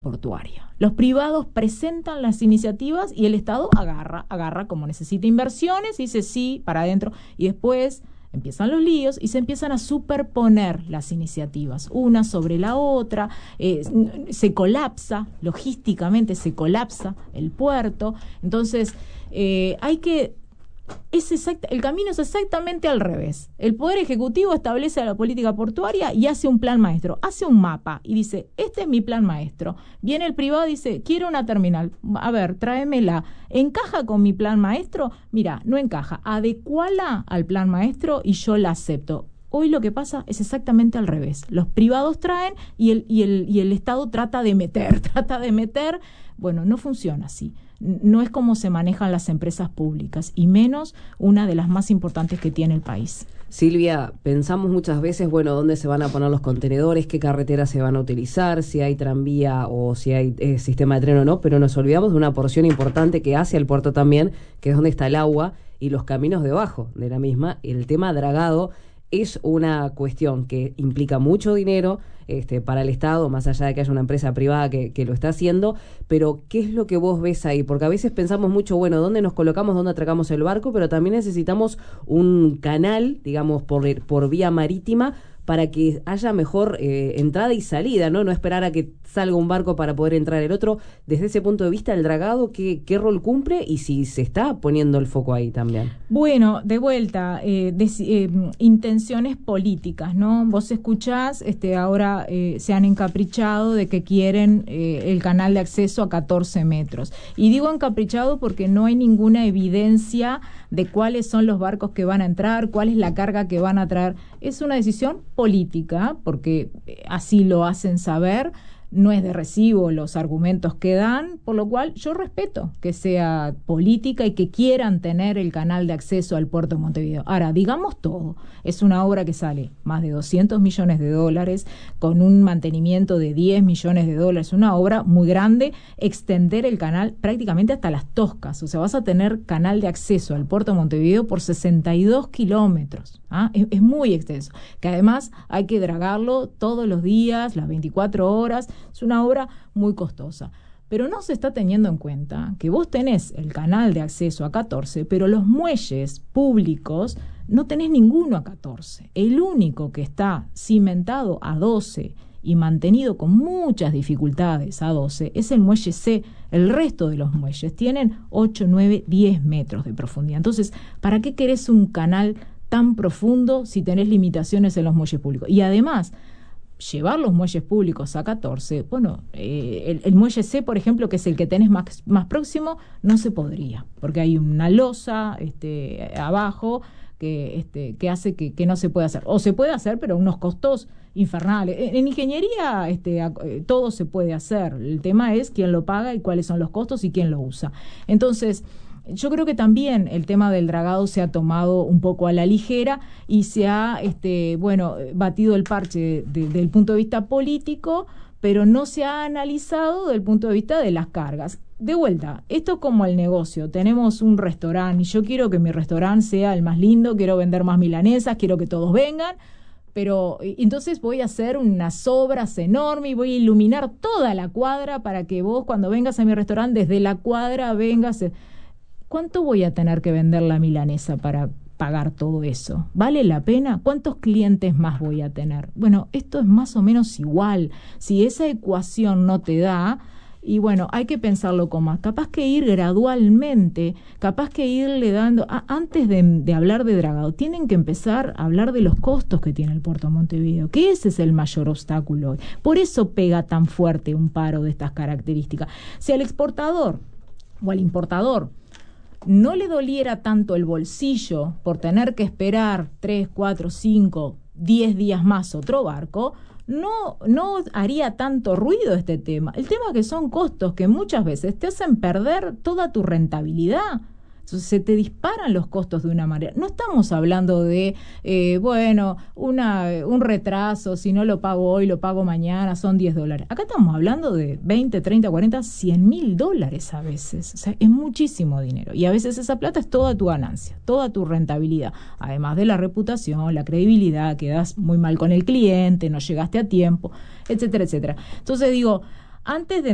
portuaria. Los privados presentan las iniciativas y el Estado agarra como necesita inversiones y dice sí, para adentro, y después empiezan los líos y se empiezan a superponer las iniciativas, una sobre la otra, se colapsa, logísticamente se colapsa el puerto. Entonces, el camino es exactamente al revés. El Poder Ejecutivo establece la política portuaria y hace un plan maestro, hace un mapa y dice, este es mi plan maestro. Viene el privado y dice, quiero una terminal, a ver, tráemela. ¿Encaja con mi plan maestro? Mira, no encaja, adecuala al plan maestro y yo la acepto. Hoy lo que pasa es exactamente al revés. Los privados traen y el Estado trata de meter. Bueno, no funciona así. No es como se manejan las empresas públicas, y menos una de las más importantes que tiene el país. Silvia, pensamos muchas veces, bueno, dónde se van a poner los contenedores, qué carreteras se van a utilizar, si hay tranvía o si hay sistema de tren o no, pero nos olvidamos de una porción importante que hace al puerto también, que es donde está el agua y los caminos debajo de la misma. El tema dragado es una cuestión que implica mucho dinero para el Estado, más allá de que haya una empresa privada que lo está haciendo, pero ¿qué es lo que vos ves ahí? Porque a veces pensamos mucho, bueno, ¿dónde nos colocamos, dónde atracamos el barco? Pero también necesitamos un canal, digamos, por vía marítima, para que haya mejor entrada y salida, ¿no? No esperar a que salga un barco para poder entrar el otro. Desde ese punto de vista, el dragado, ¿qué rol cumple? Y si se está poniendo el foco ahí también. Bueno, de vuelta, intenciones políticas, ¿no? Vos escuchás, ahora se han encaprichado de que quieren el canal de acceso a 14 metros. Y digo encaprichado porque no hay ninguna evidencia de cuáles son los barcos que van a entrar, cuál es la carga que van a traer. Es una decisión política, porque así lo hacen saber, no es de recibo los argumentos que dan, por lo cual yo respeto que sea política y que quieran tener el canal de acceso al puerto de Montevideo. Ahora, digamos todo, es una obra que sale más de $200 millones, con un mantenimiento de $10 millones, una obra muy grande, extender el canal prácticamente hasta Las Toscas, o sea, vas a tener canal de acceso al puerto de Montevideo por 62 kilómetros, es muy extenso, que además hay que dragarlo todos los días, las 24 horas, es una obra muy costosa. Pero no se está teniendo en cuenta que vos tenés el canal de acceso a 14, pero los muelles públicos no tenés ninguno a 14. El único que está cimentado a 12 y mantenido con muchas dificultades a 12 es el muelle C. El resto de los muelles tienen 8, 9, 10 metros de profundidad. Entonces, ¿para qué querés un canal tan profundo si tenés limitaciones en los muelles públicos? Y además, llevar los muelles públicos a 14, bueno, el muelle C, por ejemplo, que es el que tenés más próximo, no se podría, porque hay una losa abajo que hace que no se pueda hacer. O se puede hacer, pero a unos costos infernales. En ingeniería todo se puede hacer. El tema es quién lo paga y cuáles son los costos y quién lo usa. Entonces, yo creo que también el tema del dragado se ha tomado un poco a la ligera y se ha batido el parche desde el punto de vista político, pero no se ha analizado desde el punto de vista de las cargas. De vuelta, esto es como el negocio. Tenemos un restaurante y yo quiero que mi restaurante sea el más lindo, quiero vender más milanesas, quiero que todos vengan, pero entonces voy a hacer unas obras enormes y voy a iluminar toda la cuadra para que vos cuando vengas a mi restaurante desde la cuadra vengas. ¿Cuánto voy a tener que vender la milanesa para pagar todo eso? ¿Vale la pena? ¿Cuántos clientes más voy a tener? Bueno, esto es más o menos igual. Si esa ecuación no te da, y bueno, hay que pensarlo con más. Capaz que ir gradualmente, capaz que irle dando, antes de hablar de dragado, tienen que empezar a hablar de los costos que tiene el puerto de Montevideo, que ese es el mayor obstáculo hoy. Por eso pega tan fuerte un paro de estas características. Si al exportador o al importador no le doliera tanto el bolsillo por tener que esperar 3, 4, 5, 10 días más otro barco, no haría tanto ruido este tema. El tema que son costos que muchas veces te hacen perder toda tu rentabilidad. Entonces se te disparan los costos de una manera. No estamos hablando de, un retraso, si no lo pago hoy, lo pago mañana, son $10. Acá estamos hablando de 20, 30, 40, $100,000 a veces. O sea, es muchísimo dinero. Y a veces esa plata es toda tu ganancia, toda tu rentabilidad. Además de la reputación, la credibilidad, quedas muy mal con el cliente, no llegaste a tiempo, etcétera, etcétera. Entonces digo, antes de